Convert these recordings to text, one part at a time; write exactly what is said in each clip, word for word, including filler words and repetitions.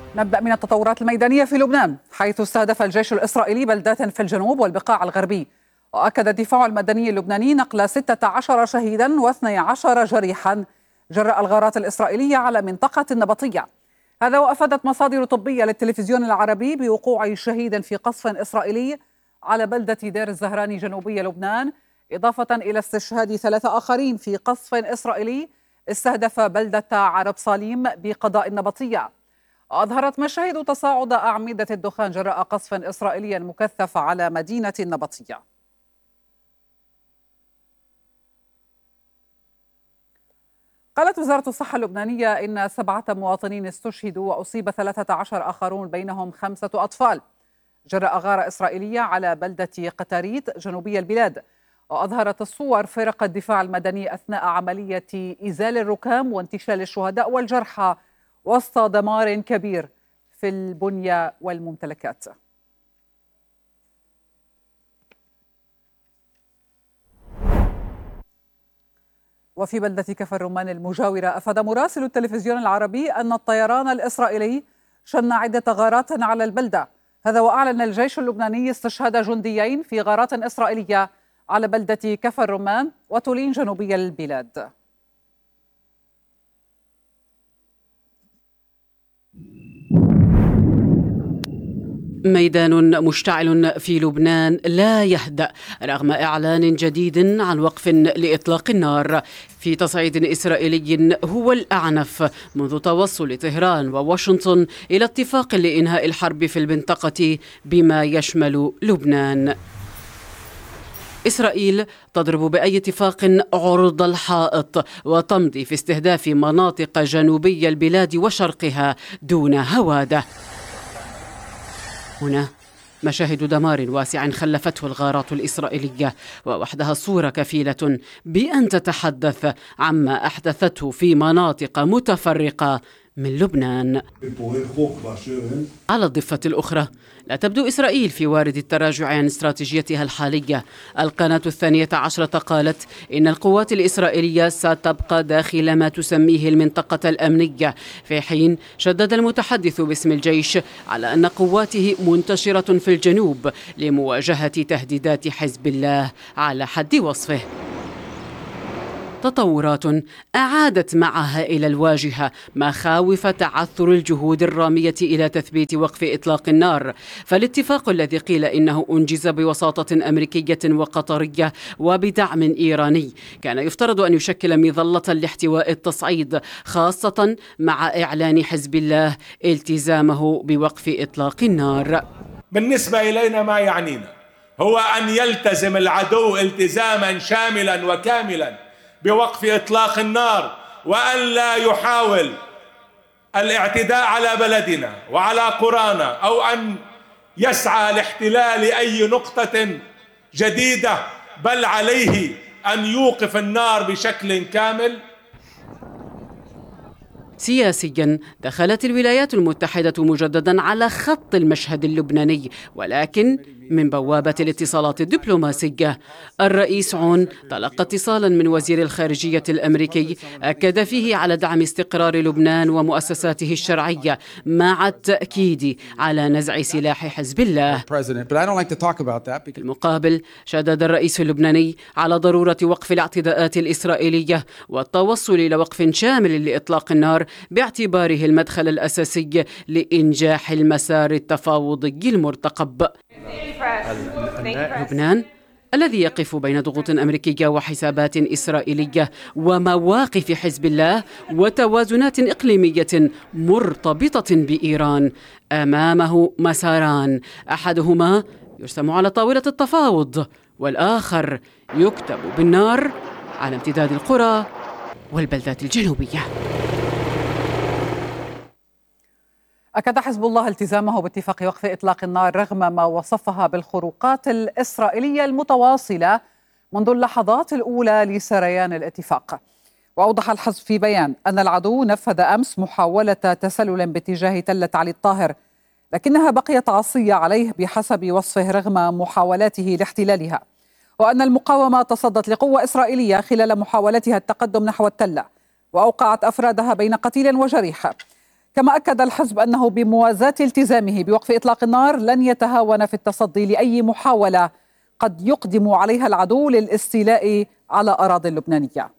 نبدأ من التطورات الميدانية في لبنان، حيث استهدف الجيش الإسرائيلي بلدات في الجنوب والبقاع الغربي. وأكد الدفاع المدني اللبناني نقل ستة عشر شهيدا واثني عشر جريحا جراء الغارات الإسرائيلية على منطقة النبطية. هذا وأفادت مصادر طبية للتلفزيون العربي بوقوع شهيد في قصف إسرائيلي على بلدة دير الزهراني جنوبي لبنان، إضافة إلى استشهاد ثلاثة آخرين في قصف إسرائيلي استهدف بلدة عرب صاليم بقضاء النبطية. أظهرت مشاهد تصاعد أعمدة الدخان جراء قصف إسرائيلي مكثف على مدينة النبطية. قالت وزارة الصحة اللبنانية إن سبعة مواطنين استشهدوا وأصيب ثلاثة عشر آخرون بينهم خمسة أطفال جراء غارة إسرائيلية على بلدة قتاريت جنوبي البلاد. وأظهرت الصور فرق الدفاع المدني أثناء عملية إزالة الركام وانتشال الشهداء والجرحى وسط دمار كبير في البنية والممتلكات. وفي بلدة كفر الرمان المجاورة أفاد مراسل التلفزيون العربي أن الطيران الإسرائيلي شن عدة غارات على البلدة. هذا وأعلن الجيش اللبناني استشهاد جنديين في غارات إسرائيلية على بلدة كفر الرمان وتولين جنوبي البلاد. ميدان مشتعل في لبنان لا يهدأ رغم إعلان جديد عن وقف لإطلاق النار في تصعيد إسرائيلي هو الأعنف منذ توصل طهران وواشنطن إلى اتفاق لإنهاء الحرب في المنطقة بما يشمل لبنان. إسرائيل تضرب بأي اتفاق عرض الحائط وتمضي في استهداف مناطق جنوبي البلاد وشرقها دون هوادة. هنا مشاهد دمار واسع خلفته الغارات الإسرائيلية، ووحدها الصورة كفيلة بأن تتحدث عما أحدثته في مناطق متفرقة من لبنان. على الضفة الأخرى لا تبدو إسرائيل في وارد التراجع عن استراتيجيتها الحالية. القناة الثانية عشرة قالت إن القوات الإسرائيلية ستبقى داخل ما تسميه المنطقة الأمنية، في حين شدد المتحدث باسم الجيش على أن قواته منتشرة في الجنوب لمواجهة تهديدات حزب الله على حد وصفه. تطورات أعادت معها إلى الواجهة مخاوف تعثر الجهود الرامية إلى تثبيت وقف إطلاق النار. فالاتفاق الذي قيل إنه أنجز بوساطة أمريكية وقطرية وبدعم إيراني كان يفترض أن يشكل مظلة لاحتواء التصعيد، خاصة مع إعلان حزب الله التزامه بوقف إطلاق النار. بالنسبة إلينا ما يعنينا هو أن يلتزم العدو التزاما شاملا وكاملا بوقف إطلاق النار، وأن لا يحاول الاعتداء على بلدنا وعلى قرانا أو أن يسعى لاحتلال أي نقطة جديدة، بل عليه أن يوقف النار بشكل كامل. سياسيا دخلت الولايات المتحدة مجددا على خط المشهد اللبناني، ولكن من بوابة الاتصالات الدبلوماسية. الرئيس عون تلقى اتصالا من وزير الخارجية الأمريكي أكد فيه على دعم استقرار لبنان ومؤسساته الشرعية مع التأكيد على نزع سلاح حزب الله. في المقابل شدد الرئيس اللبناني على ضرورة وقف الاعتداءات الإسرائيلية والتوصل إلى وقف شامل لإطلاق النار باعتباره المدخل الأساسي لإنجاح المسار التفاوضي المرتقب. لبنان الذي يقف بين ضغوط أمريكية وحسابات إسرائيلية ومواقف حزب الله وتوازنات إقليمية مرتبطة بإيران، أمامه مساران، أحدهما يرسم على طاولة التفاوض والآخر يكتب بالنار على امتداد القرى والبلدات الجنوبية. أكد حزب الله التزامه باتفاق وقف إطلاق النار رغم ما وصفها بالخروقات الإسرائيلية المتواصلة منذ اللحظات الأولى لسريان الاتفاق. وأوضح الحزب في بيان أن العدو نفذ أمس محاولة تسلل باتجاه تلة علي الطاهر، لكنها بقيت عصية عليه بحسب وصفه رغم محاولاته لاحتلالها، وأن المقاومة تصدت لقوة إسرائيلية خلال محاولتها التقدم نحو التلة وأوقعت أفرادها بين قتيل وجريح. كما أكد الحزب أنه بموازاة التزامه بوقف إطلاق النار لن يتهاون في التصدي لأي محاولة قد يقدم عليها العدو للاستيلاء على أراضي اللبنانية.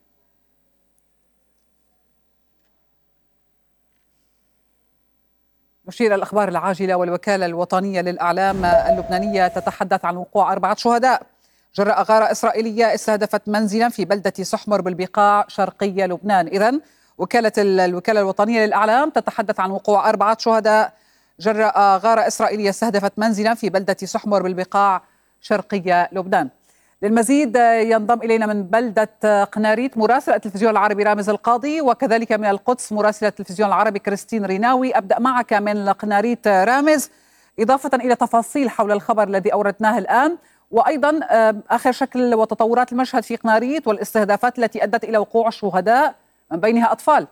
نشير الأخبار العاجلة والوكالة الوطنية للإعلام اللبنانية تتحدث عن وقوع أربعة شهداء جراء غارة إسرائيلية استهدفت منزلا في بلدة سحمر بالبقاع شرقي لبنان. إذن وكالة الوكالة الوطنية للإعلام تتحدث عن وقوع أربعة شهداء جراء غارة إسرائيلية استهدفت منزلا في بلدة سحمر بالبقاع شرقي لبنان. للمزيد ينضم إلينا من بلدة قناريت مراسل التلفزيون العربي رامز القاضي، وكذلك من القدس مراسلة التلفزيون العربي كريستين ريناوي. أبدأ معك من قناريت رامز، إضافة إلى تفاصيل حول الخبر الذي أوردناه الآن، وأيضا آخر شكل وتطورات المشهد في قناريت والاستهدافات التي أدت إلى وقوع شهداء من بينها أطفال.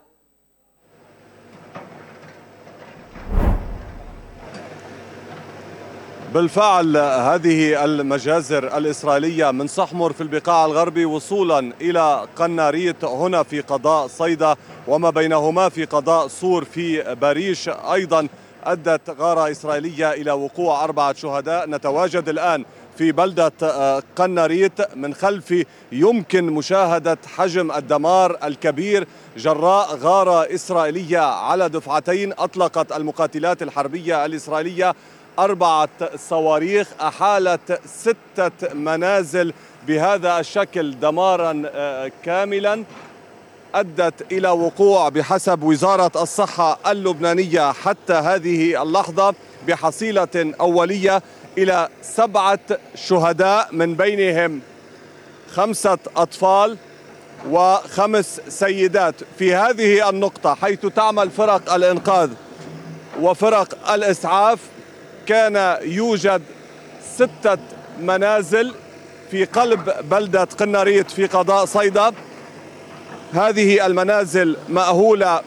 بالفعل هذه المجازر الإسرائيلية من سحمر في البقاع الغربي وصولا إلى قناريت هنا في قضاء صيدا وما بينهما في قضاء صور في باريش أيضا أدت غارة إسرائيلية إلى وقوع أربعة شهداء. نتواجد الآن في بلدة قناريت، من خلفي يمكن مشاهدة حجم الدمار الكبير جراء غارة إسرائيلية على دفعتين. أطلقت المقاتلات الحربية الإسرائيلية أربعة صواريخ أحالت ستة منازل بهذا الشكل دمارا كاملا، أدت إلى وقوع بحسب وزارة الصحة اللبنانية حتى هذه اللحظة بحصيلة أولية إلى سبعة شهداء، من بينهم خمسة أطفال وخمس سيدات. في هذه النقطة حيث تعمل فرق الإنقاذ وفرق الإسعاف كان يوجد ستة منازل في قلب بلدة قناريت في قضاء صيدا. هذه المنازل مأهولة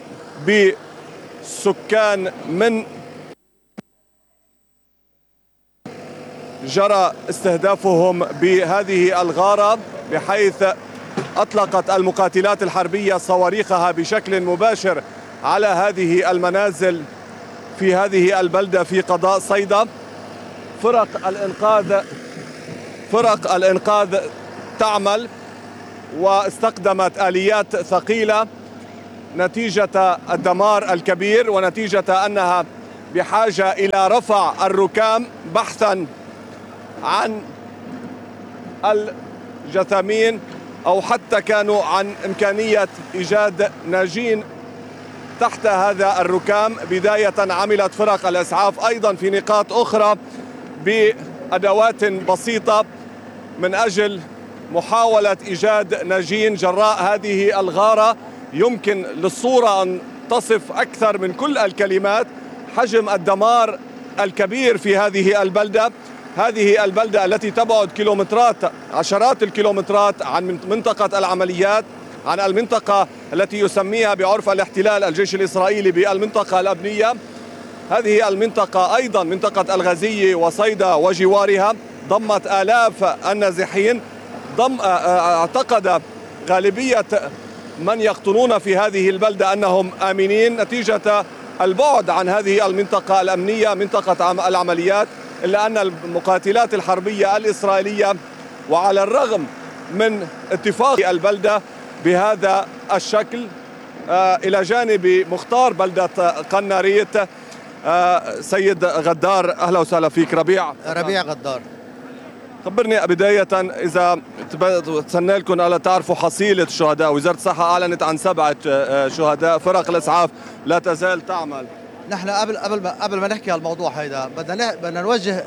بسكان من جرى استهدافهم بهذه الغارة، بحيث أطلقت المقاتلات الحربية صواريخها بشكل مباشر على هذه المنازل في هذه البلدة في قضاء صيدا. فرق الإنقاذ فرق الإنقاذ تعمل واستخدمت آليات ثقيلة نتيجة الدمار الكبير ونتيجة أنها بحاجة إلى رفع الركام بحثا عن الجثامين، أو حتى كانوا عن إمكانية إيجاد ناجين تحت هذا الركام. بداية عملت فرق الإسعاف أيضا في نقاط أخرى بأدوات بسيطة من أجل محاولة إيجاد ناجين جراء هذه الغارة. يمكن للصورة أن تصف أكثر من كل الكلمات حجم الدمار الكبير في هذه البلدة. هذه البلدة التي تبعد كيلومترات عشرات الكيلومترات عن منطقة العمليات، عن المنطقة التي يسميها بعرف الاحتلال الجيش الإسرائيلي بالمنطقة الأبنية. هذه المنطقة أيضا منطقة الغزية وصيدا وجوارها ضمت آلاف النازحين. ضم اعتقد غالبية من يقطنون في هذه البلدة أنهم آمنين نتيجة البعد عن هذه المنطقة الأمنية منطقة العمليات، إلا أن المقاتلات الحربية الإسرائيلية وعلى الرغم من اتفاق البلدة بهذا الشكل آه إلى جانب مختار بلدة قناريت آه سيد غدار. أهلا وسهلا فيك. ربيع ربيع غدار، خبرني بداية إذا تسنى لكم ألا تعرفوا حصيلة الشهداء. وزارة الصحة أعلنت عن سبعة شهداء، فرق الإسعاف لا تزال تعمل. نحن قبل قبل ما قبل ما نحكي هالموضوع هيدا بدنا بدنا نوجه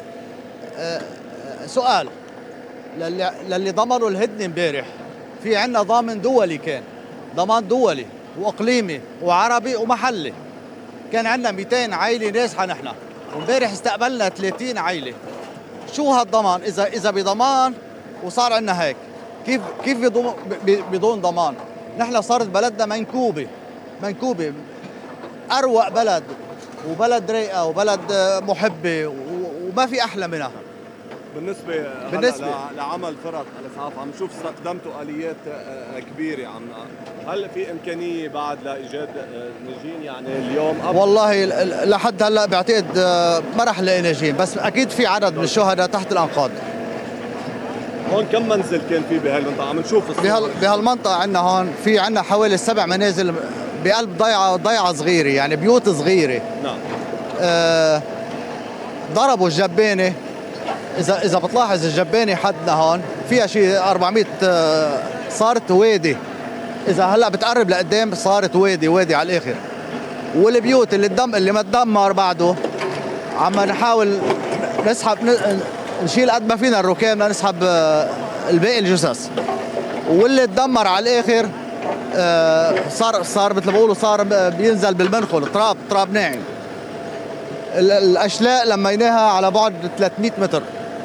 سؤال للي للي ضمنوا الهدنة امبارح. في عندنا ضامن دولي، كان ضمان دولي واقليمي وعربي ومحلي. كان عندنا مئتين عائلة نازحة نحن، وامبارح استقبلنا ثلاثين عائلة. شو هالضمان؟ اذا اذا بضمان وصار عندنا هيك، كيف كيف بدون بدون ضمان؟ نحن صارت بلدنا منكوبه منكوبه اروق بلد، وبلد رايقه وبلد محبه وما في احلى منها. بالنسبة, بالنسبة لعمل فرق الإسعاف عم نشوف استخدمتوا آليات كبيرة، عم هل في إمكانية بعد لإيجاد نجين يعني اليوم؟ والله لحد هلا بعتقد ما رح نلاقي نجين، بس أكيد في عدد من الشهداء تحت الأنقاض. هون كم منزل كان في بهالمنطقة؟ عم نشوف بهال بهالمنطقة عندنا هون في عندنا حوالي سبع منازل بقلب ضيعة ضيعة صغيرة، يعني بيوت صغيرة. نعم. آه ضربوا الجبانة. إذا إذا بتلاحظ الجبانة حدنا هون فيها شيء أربعمية، آه صارت وادي. إذا هلا بتقرب لقدام صارت وادي وادي على الآخر. والبيوت اللي الدم اللي ما تدمر بعده عم نحاول نسحب نشيل قد ما فينا الركام لنسحب آه الباقي الجثث. واللي تدمر على الآخر آه صار صار مثل ما بيقولوا صار بينزل بالمنخل، تراب تراب ناعم. الاشلاء لميناها على بعد ثلاثمية متر.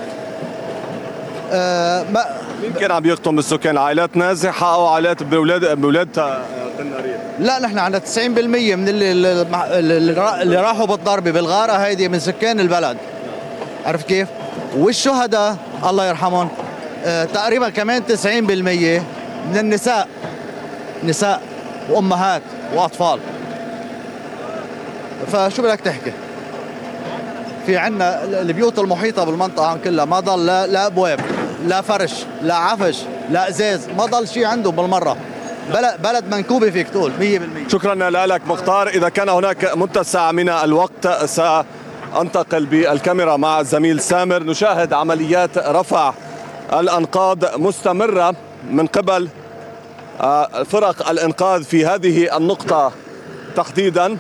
آه مين كان عم يقطن بالسكان؟ عائلات نازحه او عائلات بولاد بولادها قنارير؟ لا نحن عندنا تسعين بالمية من اللي اللي, اللي راحوا بالضربه بالغاره هيدي من سكان البلد. عرفت كيف؟ والشهداء الله يرحمهم آه تقريبا كمان تسعين بالمية من النساء، نساء وامهات واطفال. فشو بدك تحكي؟ في عنا البيوت المحيطة بالمنطقة كلها ما ضل لا, لا أبواب لا فرش لا عفش لا إزاز، ما ضل شيء عنده بالمرة. بلد, بلد منكوبة فيك تقول مية بالمية. شكرا لك مختار. إذا كان هناك متسع من الوقت سأنتقل بالكاميرا مع الزميل سامر. نشاهد عمليات رفع الأنقاض مستمرة من قبل فرق الإنقاذ في هذه النقطة تحديدا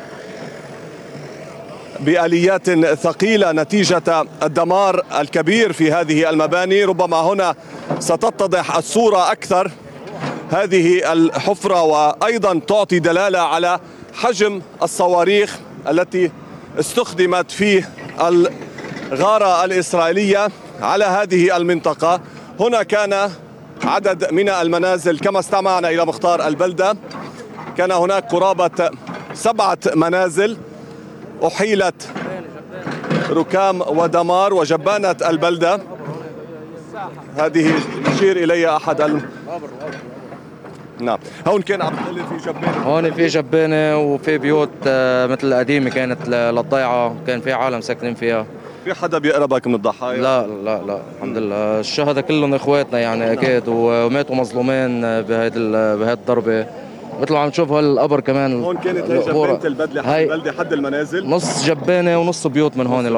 بآليات ثقيلة نتيجة الدمار الكبير في هذه المباني. ربما هنا ستتضح الصورة أكثر. هذه الحفرة وأيضا تعطي دلالة على حجم الصواريخ التي استخدمت في الغارة الإسرائيلية على هذه المنطقة. هنا كان عدد من المنازل كما استمعنا إلى مختار البلدة، كان هناك قرابة سبعة منازل أحيلت ركام ودمار وجبانة البلدة. هذه يشير إلي أحد ال... نعم. هون كان عم تقول في جبانة، هون في جبانة وفي بيوت مثل القديمة كانت للضيعة، كان في عالم ساكنين فيها. في حدا بيقربك من الضحايا؟ لا لا لا الحمد لله. الشهداء كلهم اخواتنا يعني اكيد، وماتوا مظلومين بهيدي بهيدي الضربة. مثل ما عم نشوف هالقبر كمان. هون كانت هي جبانة البلدة، حد البلدة حد المنازل، نص جبانة ونص بيوت من هون.